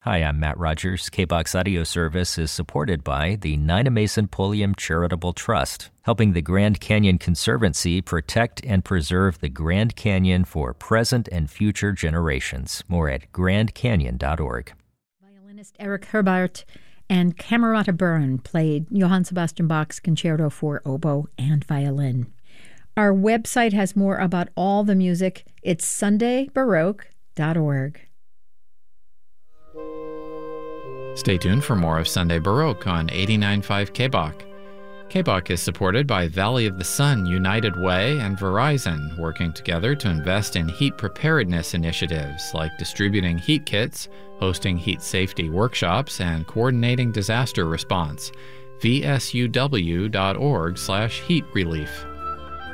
Hi, I'm Matt Rogers. KBOX Audio Service is supported by the Nina Mason Pulliam Charitable Trust, helping the Grand Canyon Conservancy protect and preserve the Grand Canyon for present and future generations. More at grandcanyon.org. Violinist Eric Herbart and Camerata Byrne played Johann Sebastian Bach's Concerto for Oboe and Violin. Our website has more about all the music. It's sundaybaroque.org. Stay tuned for more of Sunday Baroque on 89.5 KBOC. KBOC is supported by Valley of the Sun United Way and Verizon, working together to invest in heat preparedness initiatives like distributing heat kits, hosting heat safety workshops, and coordinating disaster response. vsuw.org/heat relief.